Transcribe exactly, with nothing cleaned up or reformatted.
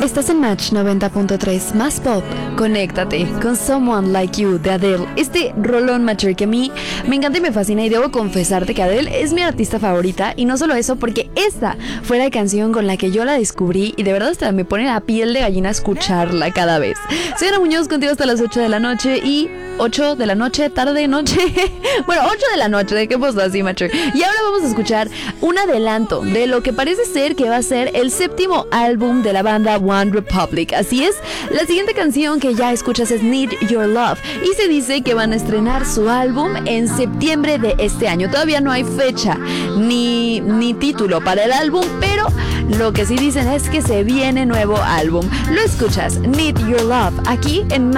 Estás en Match noventa punto tres, más pop. Conéctate con Someone Like You de Adele. Este rolón, Matcher, que a mí me encanta y me fascina, y debo confesarte que Adele es mi artista favorita. Y no solo eso, porque esta fue la canción con la que yo la descubrí y de verdad hasta me pone la piel de gallina escucharla cada vez. Soy Ana Muñoz, contigo hasta las ocho de la noche. Y ocho de la noche, tarde, noche. Bueno, ocho de la noche, ¿de qué puesto así, Matcher? Y ahora vamos a escuchar un adelanto de lo que parece ser que va a ser el séptimo álbum de la banda One Republic. Así es, la siguiente canción que ya escuchas es Need Your Love y se dice que van a estrenar su álbum en septiembre de este año. Todavía no hay fecha ni, ni título para el álbum, pero lo que sí dicen es que se viene nuevo álbum. Lo escuchas, Need Your Love, aquí en